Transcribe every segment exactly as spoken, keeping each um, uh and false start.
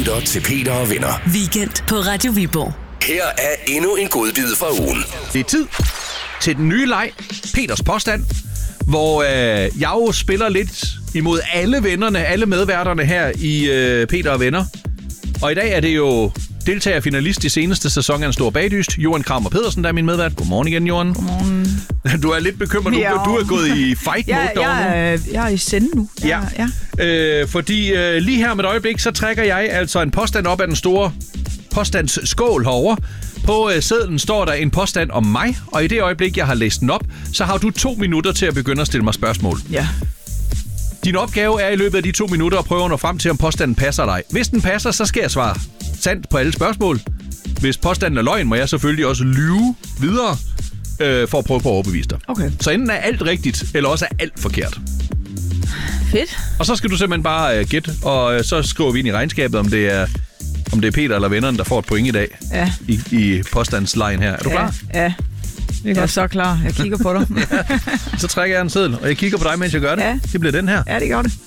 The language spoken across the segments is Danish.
lytter til Peter og Venner. Weekend på Radio Viborg. Her er endnu en godbid fra ugen. Det er tid til den nye leg, Peters påstand, hvor øh, jeg jo spiller lidt imod alle vennerne, alle medværterne her i øh, Peter og Venner. Og i dag er det jo deltager finalist i seneste sæson af En Stor Bagdyst, Johan Kramer Pedersen, der er min medvært. Godmorgen igen, Johan. Godmorgen. Du er lidt bekymret. Du, du er gået i fight mode ja, derovre nu. Jeg, jeg er i sende nu. Ja. ja. ja. Øh, fordi øh, lige her med et øjeblik, så trækker jeg altså en påstand op af den store påstandsskål herovre. På øh, sedlen står der en påstand om mig, og i det øjeblik, jeg har læst den op, så har du to minutter til at begynde at stille mig spørgsmål. Ja. Din opgave er i løbet af de to minutter at prøve at nå frem til, om påstanden passer dig. Hvis den passer, så skal jeg svare sandt på alle spørgsmål. Hvis påstanden er løgn, må jeg selvfølgelig også lyve videre øh, for at prøve på at overbevise dig. Okay. Så enten er alt rigtigt, eller også er alt forkert. Fedt. Og så skal du simpelthen bare øh, gætte, og øh, så skriver vi ind i regnskabet, om det er, om det er Peter eller vennerne, der får et point i dag. Ja. I, i påstandslejen her. Er du ja. klar? Ja. Jeg er så klar. Jeg kigger på dig. Ja. Så trækker jeg en seddel, og jeg kigger på dig, mens jeg gør det. Ja. Det bliver den her. Ja, det gør det.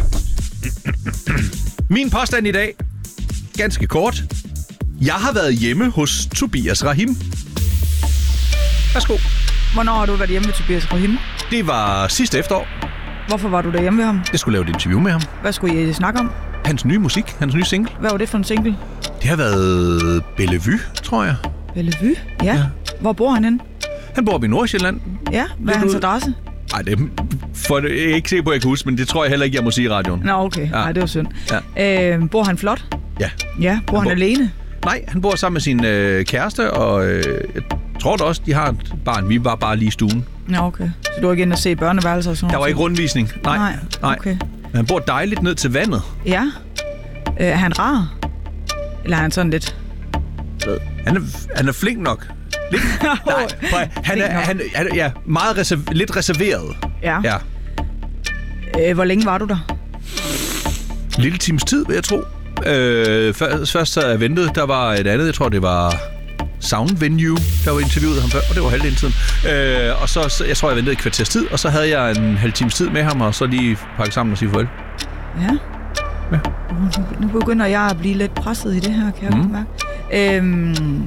Min påstand i dag, ganske kort. Jeg har været hjemme hos Tobias Rahim. Værsgo. Hvornår har du været hjemme med Tobias Rahim? Det var sidste efterår. Hvorfor var du der hjemme ved ham? Jeg skulle lave et interview med ham. Hvad skulle I snakke om? Hans nye musik, hans nye single. Hvad var det for en single? Det har været Bellevue, tror jeg. Bellevue? Ja. Ja. Hvor bor han henne? Han bor oppe i Nordsjælland. Ja, hvad er Lidt hans ud. adresse? Nej, det er, for, jeg er ikke sikker på, at jeg kan huske, men det tror jeg heller ikke, jeg må sige i radioen. Nå, okay. Ja. Nej, det var synd. Ja. Øh, bor han flot? Ja. Ja. Bor han, bor- han alene? Nej, han bor sammen med sin øh, kæreste, og øh, jeg tror da også, de har et barn. Vi var bare lige i stuen. Nå, okay. Så du var ikke inde og se børneværelser og sådan Der noget? var ikke rundvisning. Nej, Nej, okay. Men han bor dejligt ned til vandet. Ja. Øh, er han rar? Eller er han sådan lidt... Han er, han er flink nok. Lidt, nej, prøv, at- han, er, han, han er ja, meget reserv, lidt reserveret. Ja. Ja. Øh, hvor længe var du der? En lille times tid, vil jeg tro. Øh, først, først så jeg ventede, der var et andet, jeg tror det var Sound Venue, der var interviewet ham før, og det var halvdelen tiden. Øh, og så, så, jeg tror jeg ventede et kvarters tid, og så havde jeg en halv times tid med ham, og så lige pakke sammen og sige farvel. Ja. Ja. Nu, nu begynder jeg at blive lidt presset i det her, kan jeg Mm. godt mærke. Øhm...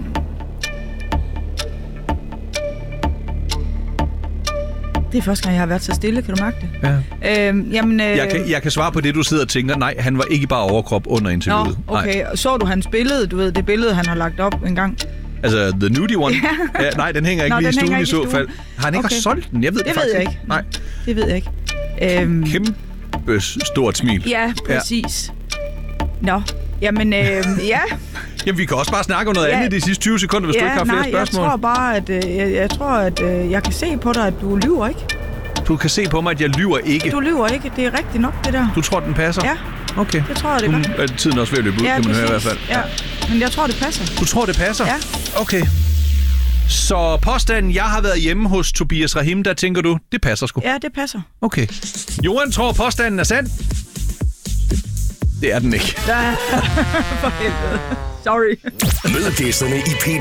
Det er første gang, jeg har været så stille, kan du mærke det? Ja. Øhm, jamen, øh... Jeg, kan, jeg kan svare på det, du sidder og tænker. Nej, han var ikke bare overkrop under interviewet. Nå, okay. Nej. Så du hans billede, du ved, det billede, han har lagt op en gang? Altså, the nudie one? Ja. Ja, nej, den hænger ikke Nå, lige i den stuen hænger i ikke i så stuen. fald. Har han ikke Okay. også solgt den? Jeg ved det, Det ved faktisk jeg ikke. Nej. Det ved jeg ikke. Øhm... Kæmpe stort smil. Ja, præcis. Ja. Nå, jamen, øh, ja. Jamen, vi kan også bare snakke om noget Ja. andet i de sidste tyve sekunder, hvis ja, du ikke har flere nej, spørgsmål. jeg tror bare, at, øh, jeg, jeg, tror, at øh, jeg kan se på dig, at du lyver ikke. Du kan se på mig, at jeg lyver ikke. Du lyver ikke. Det er rigtigt nok, det der. Du tror, den passer? Ja, Okay. det tror jeg, det Nu gør. er tiden også ved at løbe ud, Ja, kan man høre i hvert præcis. fald. Ja. Men jeg tror, det passer. Du tror, det passer? Ja. Okay. Så påstanden, jeg har været hjemme hos Tobias Rahim, der tænker du, det passer sgu. Ja, det passer. Okay. Johan tror, påstanden er sand. Det er den ikke. Ja. For helvede. Sorry. Mød gæsterne i Peter